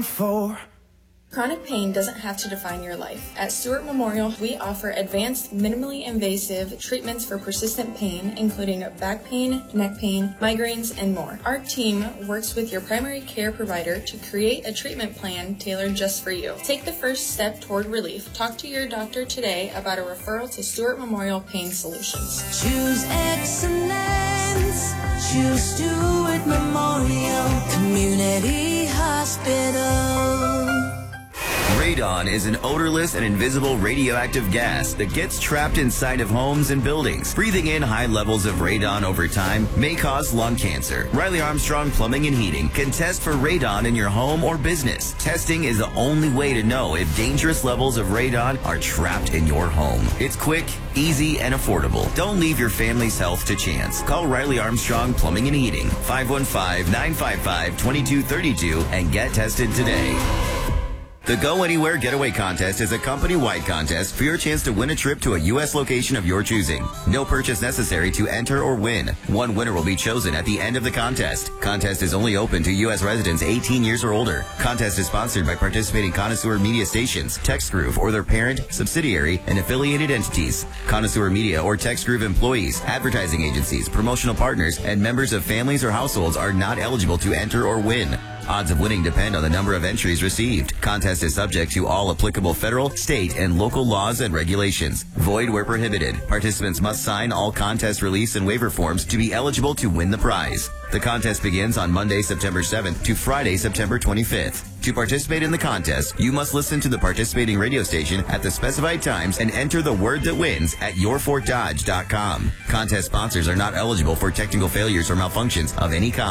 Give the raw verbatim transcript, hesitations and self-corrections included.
one four. Chronic pain doesn't have to define your life. At Stewart Memorial, we offer advanced, minimally invasive treatments for persistent pain, including back pain, neck pain, migraines, and more. Our team works with your primary care provider to create a treatment plan tailored just for you. Take the first step toward relief. Talk to your doctor today about a referral to Stewart Memorial Pain Solutions. Choose excellence. Choose Stewart Memorial Community Hospital. Radon is an odorless and invisible radioactive gas that gets trapped inside of homes and buildings. Breathing in high levels of radon over time may cause lung cancer. Riley Armstrong Plumbing and Heating can test for radon in your home or business. Testing is the only way to know if dangerous levels of radon are trapped in your home. It's quick, easy, and affordable. Don't leave your family's health to chance. Call Riley Armstrong Plumbing and Heating, five one five, nine five five, two two three two, and get tested today. The Go Anywhere Getaway Contest is a company-wide contest for your chance to win a trip to a U S location of your choosing. No purchase necessary to enter or win. One winner will be chosen at the end of the contest. Contest is only open to U S residents eighteen years or older. Contest is sponsored by participating Connoisseur Media stations, TextGroove, or their parent, subsidiary, and affiliated entities. Connoisseur Media or TextGroove employees, advertising agencies, promotional partners, and members of families or households are not eligible to enter or win. Odds of winning depend on the number of entries received. Contest is subject to all applicable federal, state, and local laws and regulations. Void where prohibited. Participants must sign all contest release and waiver forms to be eligible to win the prize. The contest begins on Monday, September seventh to Friday, September twenty-fifth. To participate in the contest, you must listen to the participating radio station at the specified times and enter the word that wins at your fort dodge dot com. Contest sponsors are not eligible for technical failures or malfunctions of any kind.